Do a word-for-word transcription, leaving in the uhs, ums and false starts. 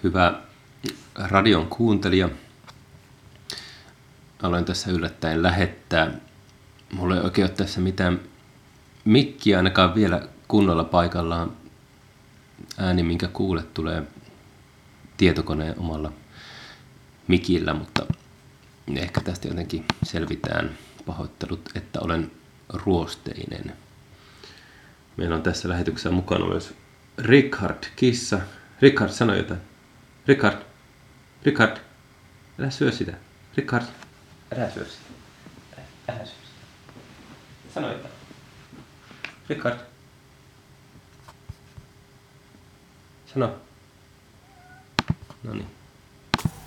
Hyvä radion kuuntelija. Aloin tässä yllättäen lähettää. Mulla ei oikein ole tässä mitään mikkiä ainakaan vielä kunnolla paikallaan. Ääni, minkä kuulet, tulee tietokoneen omalla mikillä, mutta ehkä tästä jotenkin selvitään. Pahoittelut, että olen ruosteinen. Meillä on tässä lähetyksessä mukana myös Richard kissa. Richard, sano jotain. Richard, Richard, älä syö sitä. Richard, älä syö sitä. Älä, älä syö sitä. Sano jotain. Richard. Sano. No niin.